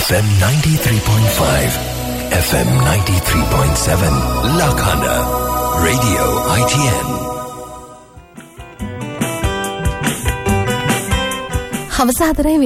FM 93.5, FM 93.7, Lakhana, Radio ITN. හවස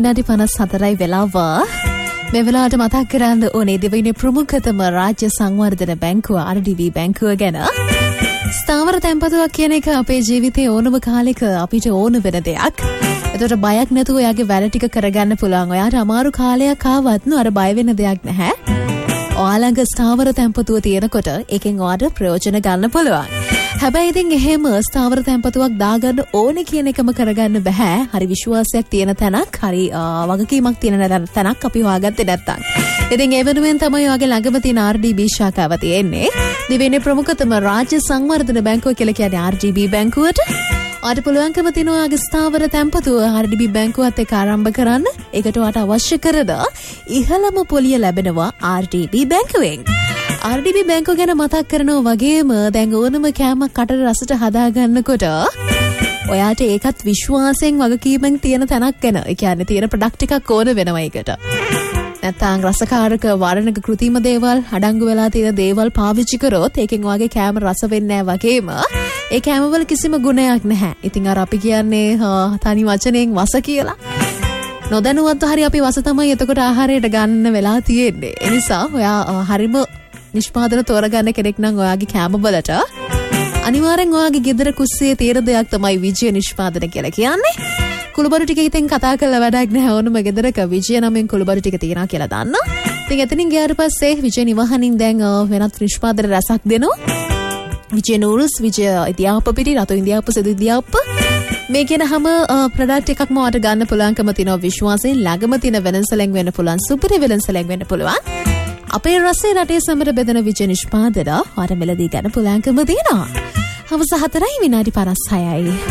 4:54 වෙලාව මේ වෙලාවට මතක් කරන්න ඕනේ දෙවෙනි ප්‍රමුඛතම රාජ්‍ය සංවර්ධන බැංකුව RDB බැංකුව ගැන. ස්ථාවර තැන්පතුවක් කියන එක අපේ ජීවිතේ ඕනම කාලෙක අපිට ඕන වෙන දෙයක්. ඒකට බයක් නැතුව ඔයාගේ වැඩ ටික කරගන්න පුළුවන්. ඔයාට අමාරු කාලයක් ආවත් නෝ අර බය වෙන දෙයක් නැහැ. ඔයාලඟ ස්ථාවර තැන්පතුව තියෙනකොට ඒකෙන් ඔයාට ප්‍රයෝජන ගන්න පුළුවන්. හැබැයි ඉතින් එහෙම ස්ථාවර තැන්පතුවක් දාගන්න ඕනේ කියන එකම කරගන්න බෑ. හරි විශ්වාසයක් තියෙන තැනක්, හරි වගකීමක් තියෙන තැනක් අපි හොයාගත්තේ නැත්තම්. ඉතින් ඒ වෙනුවෙන් තමයි ඔයගේ ළඟම තියෙන RDB ශාඛාව තියෙන්නේ. දෙවෙනි ප්‍රමුඛතම රාජ්‍ය සංවර්ධන බැංකුව කියලා කියන්නේ RDB බැංකුවට. ඔයාට පුළුවන්කම තියෙනවා ඔයාගේ ස්ථාවර තැන්පතුව RDB බැංකුවත් එක්ක ආරම්භ කරන්න. ඒකට ඔයාට අවශ්‍ය කරන ඉහළම පොලිය ලැබෙනවා RDB බැංකුවෙන්. RDB බැංකුව ගැන මතක් කරනවා වගේම දැන් ඕනම කෑමක් කටට රසට හදාගන්නකොට ඔයාට ඒකත් විශ්වාසයෙන් වගකීමෙන් තියෙන තැනක් ගැන, ඒ කියන්නේ තියෙන ප්‍රොඩක්ට් එකක් ඕන වෙනවා ඒකට. නැත්නම් රසකාරක වර්ණක කෘතිම දේවල් අඩංගු වෙලා තියෙන දේවල් පාවිච්චි කරොත් ඒකෙන් ඔයාගේ කෑම රස වෙන්නේ නැහැ වගේම ඒ කෑමවල කිසිම ගුණයක් නැහැ. ඉතින් අර අපි කියන්නේ තනි වචනයෙන් වස කියලා. නොදැනුවත්ව හරි අපි වස තමයි එතකොට ආහාරයට ගන්න වෙලා තියෙන්නේ. ඒ නිසා ඔයා හරිම නිෂ්පාදන තෝරගන්න කෙනෙක් නම් ඔයාගේ කැමවලට අනිවාර්යෙන් ඔයාගේ ගෙදර කුස්සියේ තියෙන දෙයක් තමයි විජය නිෂ්පාදන කියලා කියන්නේ. කුළුබඩු ටික හිතෙන් කතා කරලා වැඩක් නැහැ. ඕනම ගෙදරක විජය නමෙන් කුළුබඩු ටික තියනවා කියලා දන්න. ඉතින් එතනින් ගියාට පස්සේ විජය නිවහනින් දැන් වෙනත් නිෂ්පාදන රසක් දෙනවා. විජය නූඩල්ස්, විජය ඉදියාප්ප පිටි, රතු ඉදියාප්ප, සුදු ඉදියාප්ප මේ කියන හැම ප්‍රොඩක්ට් එකක්ම ඔයාලට ගන්න පුළුවන්කම තියෙනවා. විශ්වාසයෙන් ළඟම තියෙන වෙළඳසැලෙන් වෙන්න පුළුවන්, සුපිරි වෙළඳසැලෙන් වෙන්න පුළුවන්. අපේ රසයේ රටේ සමර බෙදෙන විජය නිෂ්පාදන ඔයාලට මෙලදී ගන්න පුළුවන්කම තියෙනවා. හවස 4:56